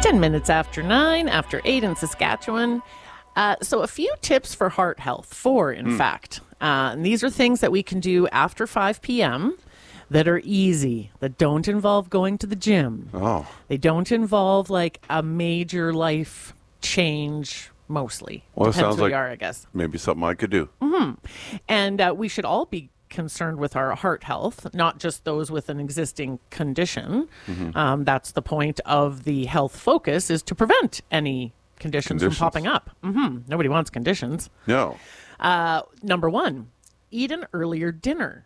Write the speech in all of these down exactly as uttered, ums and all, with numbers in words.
ten minutes after nine, after eight in Saskatchewan. Uh, so a few tips for heart health, four in mm. fact. Uh, and these are things that we can do after five p.m. that are easy, that don't involve going to the gym. Oh. They don't involve like a major life change, mostly. Well, it Depends sounds who like you are, I guess. Maybe something I could do. Mm-hmm. And uh, we should all be concerned with our heart health, not just those with an existing condition. Mm-hmm. Um, that's the point of the health focus, is to prevent any conditions, conditions. from popping up. Mm-hmm. Nobody wants conditions. No. Uh, number one, eat an earlier dinner.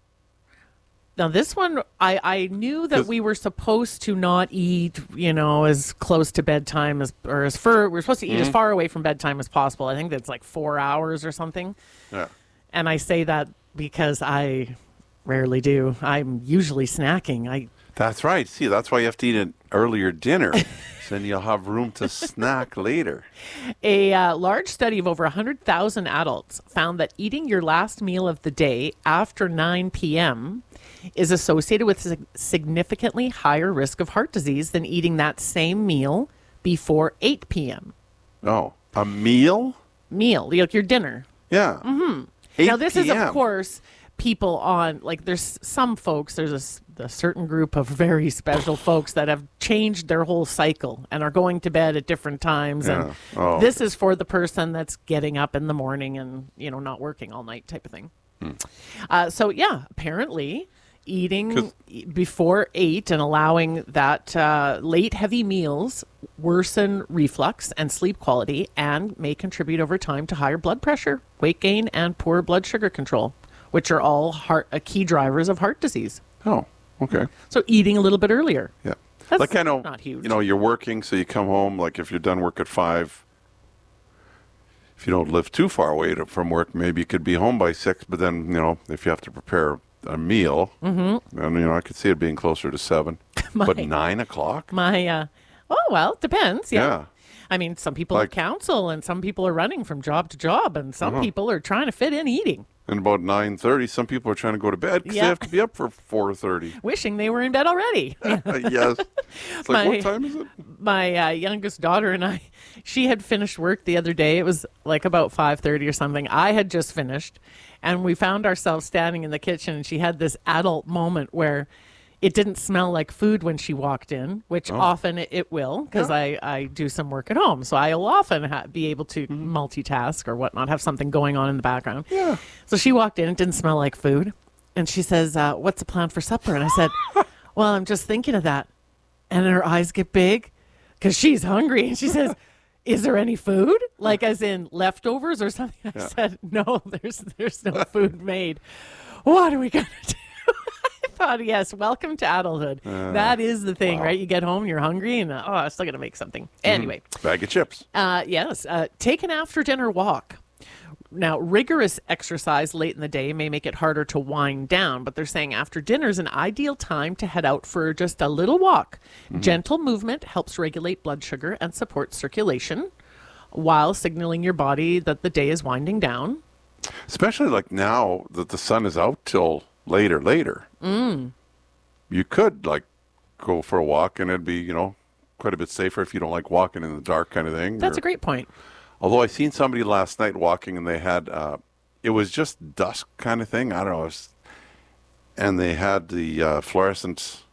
Now, this one, I, I knew that we were supposed to not eat, you know, as close to bedtime as, or as far, we're supposed to eat mm-hmm. as far away from bedtime as possible. I think that's like four hours or something. Yeah. And I say that because I rarely do. I'm usually snacking. I. That's right. See, that's why you have to eat an earlier dinner. So then you'll have room to snack later. A uh, large study of over one hundred thousand adults found that eating your last meal of the day after nine p.m. is associated with a significantly higher risk of heart disease than eating that same meal before eight p.m. Oh, a meal? Meal, like your dinner. Yeah. Mm-hmm. Now, this is, of course, people on, like, there's some folks, there's a, a certain group of very special folks that have changed their whole cycle and are going to bed at different times. Yeah. And oh. this is for the person that's getting up in the morning and, you know, not working all night type of thing. Hmm. Uh, so, yeah, apparently eating before eight and allowing that uh, late heavy meals worsen reflux and sleep quality and may contribute over time to higher blood pressure, weight gain, and poor blood sugar control, which are all heart uh, key drivers of heart disease. Oh, okay. So eating a little bit earlier. Yeah. That's like I know, not huge. You know, you're working, so you come home, like if you're done work at five, if you don't live too far away to, from work, maybe you could be home by six, but then, you know, if you have to prepare a meal, mm-hmm. and, you know, I could see it being closer to seven. my, but nine o'clock? My, uh, oh, well, it depends, yeah. Yeah. I mean, some people like, are counsel, and some people are running from job to job, and some uh-huh. people are trying to fit in eating. And about nine thirty, some people are trying to go to bed because yeah. they have to be up for four thirty. Wishing they were in bed already. Yes. It's like, my, what time is it? My uh, youngest daughter and I, she had finished work the other day. It was like about five thirty or something. I had just finished, and we found ourselves standing in the kitchen, and she had this adult moment where it didn't smell like food when she walked in, which oh. often it, it will, because yeah. I, I do some work at home. So I'll often ha- be able to mm-hmm. multitask or whatnot, have something going on in the background. Yeah. So she walked in, it didn't smell like food. And she says, uh, what's the plan for supper? And I said, well, I'm just thinking of that. And her eyes get big because she's hungry. And she says, is there any food? Like as in leftovers or something? I yeah. said, no, there's there's no food made. What are we going to do? Thought, yes, welcome to adulthood. Uh, that is the thing, wow. right? You get home, you're hungry, and uh, oh, I'm still going to make something. Anyway. Mm, bag of chips. Uh, yes. Uh, take an after-dinner walk. Now, rigorous exercise late in the day may make it harder to wind down, but they're saying after dinner is an ideal time to head out for just a little walk. Mm-hmm. Gentle movement helps regulate blood sugar and support circulation while signaling your body that the day is winding down. Especially like now that the sun is out till later, later. Mm. You could, like, go for a walk, and it'd be, you know, quite a bit safer if you don't like walking in the dark kind of thing. That's or, a great point. Although I seen somebody last night walking, and they had, uh, it was just dusk kind of thing. I don't know. It was, and they had the uh, fluorescent...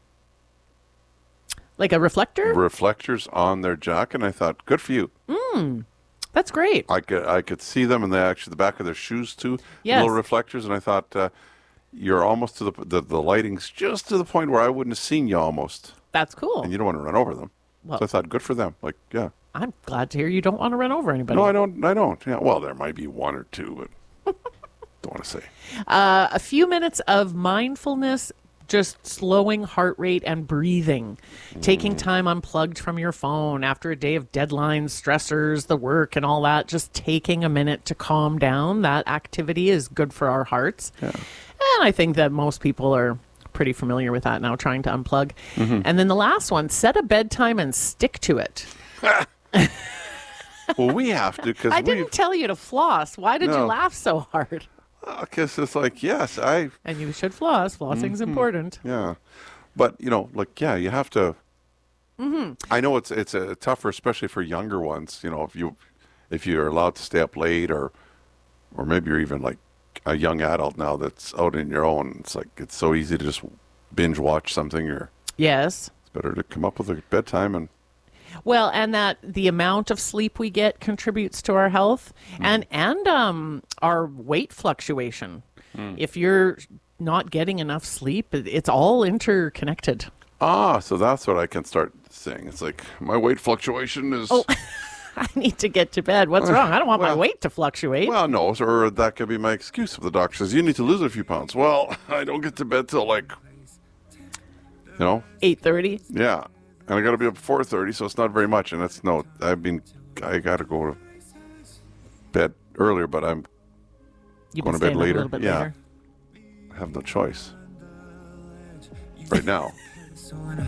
Like a reflector? Reflectors on their jacket, and I thought, good for you. Mm. That's great. I could, I could see them, and they actually, the back of their shoes, too, yes. little reflectors, and I thought... Uh, You're almost to the, the the lighting's just to the point where I wouldn't have seen you almost. That's cool. And you don't want to run over them. Well, so I thought, good for them. Like, yeah. I'm glad to hear you don't want to run over anybody. No, I don't. I don't. Yeah. Well, there might be one or two, but don't want to say. Uh, a few minutes of mindfulness, just slowing heart rate and breathing, mm. taking time unplugged from your phone after a day of deadlines, stressors, the work and all that, just taking a minute to calm down. That activity is good for our hearts. Yeah. And I think that most people are pretty familiar with that now, trying to unplug. Mm-hmm. And then the last one, set a bedtime and stick to it. Well, we have to. Cause I didn't tell you to floss. Why did no. you laugh so hard? Because uh, it's like, yes, I... And you should floss. Flossing's mm-hmm. important. Yeah. But, you know, like, yeah, you have to... Mm-hmm. I know it's it's a tougher, especially for younger ones. You know, if you if you're allowed to stay up late, or or maybe you're even like a young adult now that's out in your own. It's like it's so easy to just binge watch something. Or Yes. it's better to come up with a bedtime and. Well, and that the amount of sleep we get contributes to our health Mm. and and um, our weight fluctuation. Mm. If you're not getting enough sleep, it- it's all interconnected. Ah, so that's what I can start saying. It's like my weight fluctuation is. Oh, I need to get to bed. What's wrong? I don't want my well- weight to fluctuate. Well, no, or that could be my excuse if the doctor says you need to lose a few pounds. Well, I don't get to bed till like, you know, eight thirty. yeah, and I got to be up at four thirty, so it's not very much. And that's no, I've been, I got to go to bed earlier, but I'm You've going been to bed staying up later. a little bit Yeah. later. I have no choice right now.